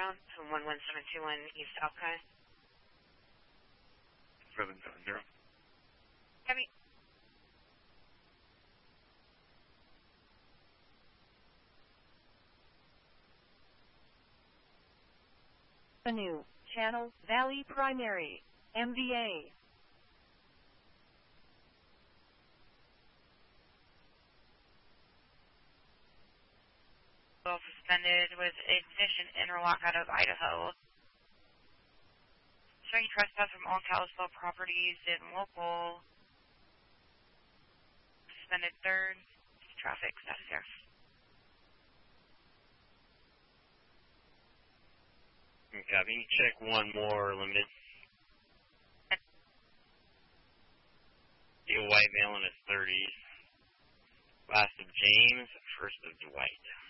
Down to 11721 East Alki. 770. Heavy. Avenue, Channel, Valley Primary, MVA. Suspended with ignition interlock out of Idaho. Showing trespass from all Kalispell properties in local. Suspended third. Traffic status here. Copy. Check one more limited. See a white male in his 30s. Last of James, first of Dwight.